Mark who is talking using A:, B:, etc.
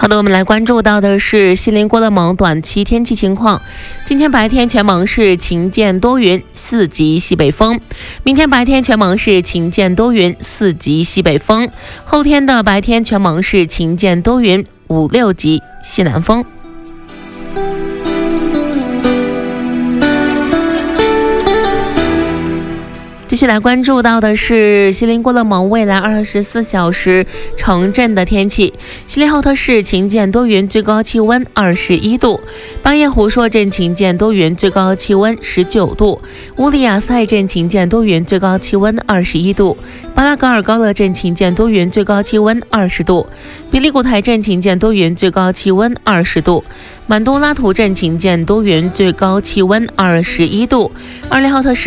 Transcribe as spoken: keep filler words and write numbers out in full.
A: 好的，我们来关注到的是锡林郭勒盟短期天气情况。今天白天全盟是晴间多云，四级西北风。明天白天全盟是晴间多云，四级西北风。后天的白天全盟是晴间多云，五六级西南风。继续来关注到的是锡林郭勒盟未来二十四小时城镇的天气。锡林浩特市晴间多云，最高气温二十一度；巴彦湖硕镇晴间多云，最高气温十九度；乌里雅塞镇晴间多云，最高气温二十一度；巴拉格尔高勒镇晴间多云，最高气温二十度；比利古台镇晴间多云，最高气温二十度；满都拉图镇晴间多云，最高气温二十一度；二连浩特市